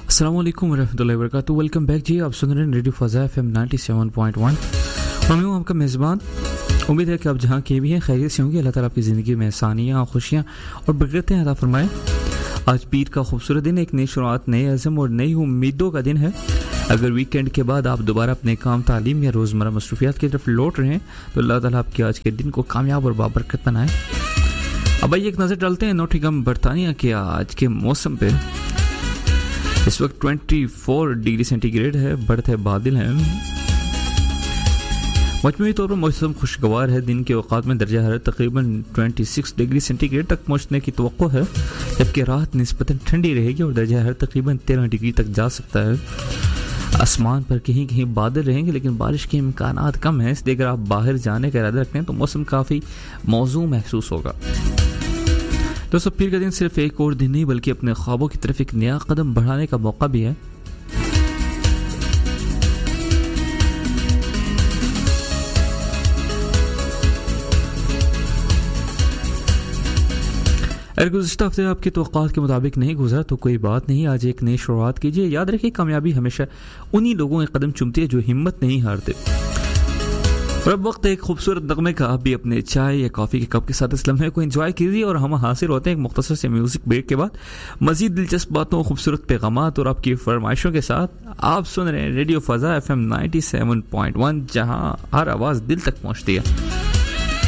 अस्सलाम वालेकुम रहमतुल्लाहि व बरकातुहू। वेलकम बैक जी, आप सुन रहे हैं रेडियो फ़ज़ा FM 97.1। मैं हूँ आपका मेज़बान। उम्मीद है कि आप जहाँ के भी हैं खैरियत से होंगे। अल्लाह ताला आपकी ज़िंदगी में आसानियाँ, खुशियाँ और बरकतें अता फरमाए। आज पीर का खूबसूरत दिन, एक नई शुरुआत, नए अज़म और नई उम्मीदों का दिन है। अगर वीकेंड के बाद आप दोबारा अपने काम, तालीम या रोज़मर्रा मसरूफियात की तरफ लौट रहे हैं तो अल्लाह ताला आपके आज के दिन को कामयाब और बाबरकत बनाए। अब आइए एक नज़र डालते हैं नोटिंघम बरतानिया के आज के मौसम पे। इस वक्त 24 डिग्री सेंटीग्रेड है, बढ़ते बादल हैं। मजमूई तौर पर मौसम खुशगवार है। दिन के औकात में दर्जा हरारत तकरीबन 26 डिग्री सेंटीग्रेड तक पहुंचने की तवक्को है, जबकि रात निस्बतन ठंडी रहेगी और दर्जा हरारत तकरीबन 13 डिग्री तक जा सकता है। आसमान पर कहीं कहीं बादल रहेंगे लेकिन बारिश के इम्कानात कम हैं, इसलिए अगर आप बाहर जाने का इरादा रखते हैं तो मौसम काफ़ी मौजू महसूस होगा। दोस्तों, पीर का दिन सिर्फ एक और दिन नहीं बल्कि अपने ख्वाबों की तरफ एक नया कदम बढ़ाने का मौका भी है। अगर गुज़िश्ता हफ्ते आपकी तवक्कुआत के मुताबिक नहीं गुजरा तो कोई बात नहीं, आज एक नई शुरुआत कीजिए। याद रखिए, कामयाबी हमेशा उन्हीं लोगों के कदम चूमती है जो हिम्मत नहीं हारते। और अब वक्त है एक खूबसूरत नगमे का। आप भी अपने चाय या कॉफ़ी के कप के साथ इस लम्हे को एंजॉय कीजिए और हम हासिल होते हैं एक मुख्तसर से म्यूजिक ब्रेक के बाद मजीद दिलचस्प बातों, खूबसूरत पैगामात और आपकी फरमाइशों के साथ। आप सुन रहे हैं रेडियो फ़ज़ा FM 97.1, जहां हर आवाज़ दिल तक पहुंचती है।